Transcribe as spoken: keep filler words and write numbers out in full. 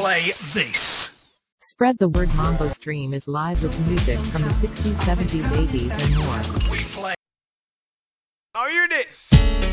play this. Spread the word. Mambo Stream is live with music from the sixties, seventies, eighties, and more. We play. Now hear this.